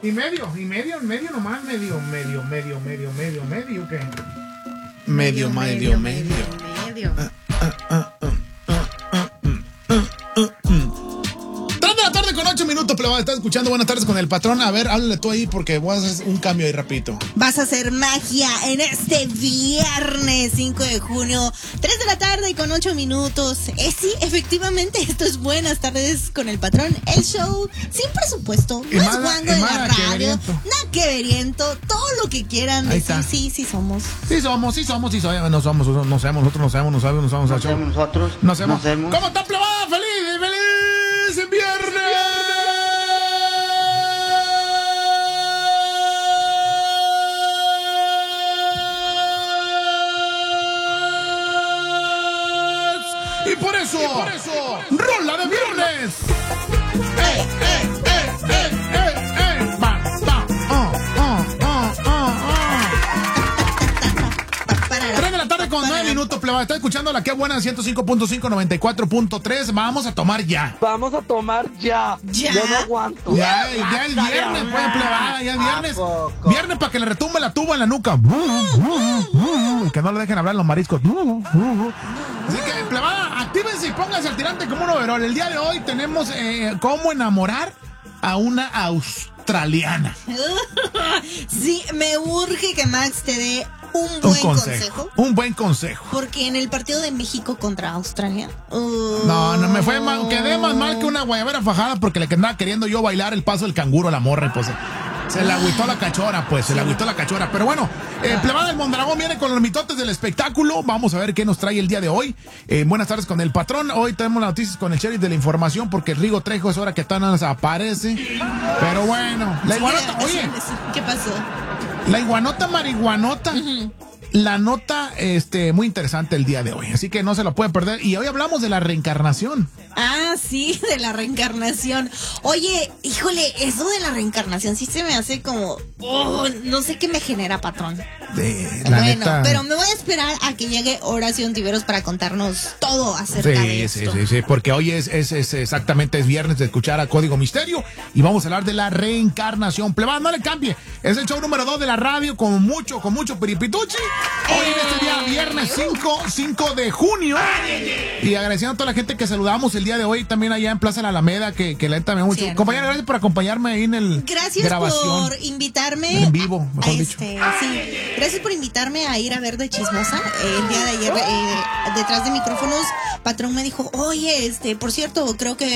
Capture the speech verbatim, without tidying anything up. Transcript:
Y medio, y medio, medio nomás, medio, medio, medio, medio, medio, medio, ¿qué? Medio, medio, medio. medio. medio. Uh, uh, uh, uh, uh, uh, uh, uh. tres de la tarde con ocho minutos, plebada. Estás escuchando Buenas Tardes con el Patrón. A ver, háblale tú ahí porque voy a hacer un cambio ahí rapidito. Vas a hacer magia en este viernes cinco de junio, tres de la tarde con ocho minutos. Eh, sí, efectivamente, esto es Buenas Tardes con el Patrón. El show sin presupuesto, no es guango de la radio, nada que veriento, todo lo que quieran Ahí decir. está. Sí, sí somos. Sí somos, sí somos, sí somos. No somos, no sabemos, nosotros no sabemos, no sabemos, no sabemos al show. Nosotros No sabemos. no sabemos. ¿Cómo está, plebada? ¡Feliz, feliz viernes! Y por eso, y por eso, rola de viernes. ¡Eh, eh, eh, eh, eh, eh! ¡Va, va! ¡Oh, oh, oh, oh, oh! tres de la tarde con nueve minutos, plebada. Está escuchando la que buena ciento cinco punto cinco, noventa y cuatro punto tres. Vamos a tomar ya. Vamos a tomar ya. Ya. Yo no aguanto. Ya, ya es viernes, pues, plebada. Ya es viernes. Viernes para que le retumbe la tuba en la nuca. Que no le dejen hablar los mariscos. Así que, plebada, actívense y pónganse al tirante como un overol. El día de hoy tenemos eh, cómo enamorar a una australiana. Sí, me urge que Max te dé un Un buen consejo, consejo. Un buen consejo. Porque en el partido de México contra Australia. Uh, No, no me fue mal. Quedé más mal que una guayabera fajada porque le andaba queriendo yo bailar el paso del canguro a la morra y pues. Se le agüitó la cachora, pues, se le agüitó la cachora. Pero bueno, eh, plebada del Mondragón viene con los mitotes del espectáculo. Vamos a ver qué nos trae el día de hoy. Eh, buenas tardes con el Patrón. Hoy tenemos las noticias con el sheriff de la información porque el Rigo Trejo es hora que todavía no desaparece. Pero bueno, la iguanota, oye, ¿qué pasó? la iguanota marihuanota. Uh-huh. La nota, este, muy interesante el día de hoy, así que no se lo puede perder. Y hoy hablamos de la reencarnación. Ah, sí, de la reencarnación. Oye, híjole, eso de la reencarnación sí se me hace como, oh, no sé qué me genera, patrón. De, la bueno, neta... pero me voy a esperar a que llegue Horacio Ontiveros para contarnos todo acerca sí, de esto. Sí, sí, sí, porque hoy es, es, es exactamente es viernes de escuchar a Código Misterio y vamos a hablar de la reencarnación. Plebada, no le cambie. Es el show número dos de la radio con mucho, con mucho piripituchi. Hoy en este día, viernes cinco de junio. Y agradeciendo a toda la gente que saludamos el día de hoy, también allá en Plaza de la Alameda, que, que la neta me mucho. Cierto. Compañera, gracias por acompañarme ahí en el Gracias grabación. por invitarme. En vivo, mejor dicho. Este, sí. Gracias por invitarme a ir a ver de chismosa. Eh, el día de ayer, eh, detrás de micrófonos, Patrón me dijo, oye, este, por cierto, creo que